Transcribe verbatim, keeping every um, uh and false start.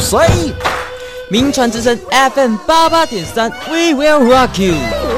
水。名传之声 F M 八八点三 ，We will rock you。